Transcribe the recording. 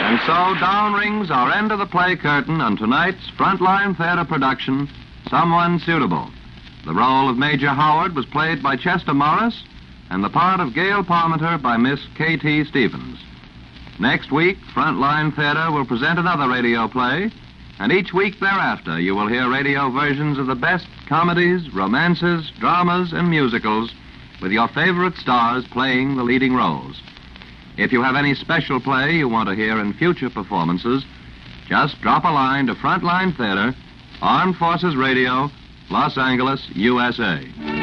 And so down rings our end of the play curtain on tonight's Frontline Theater production, Someone Suitable. The role of Major Howard was played by Chester Morris, and the part of Gail Parmenter by Miss K.T. Stevens. Next week, Frontline Theater will present another radio play, and each week thereafter you will hear radio versions of the best comedies, romances, dramas, and musicals with your favorite stars playing the leading roles. If you have any special play you want to hear in future performances, just drop a line to Frontline Theater, Armed Forces Radio, Los Angeles, USA.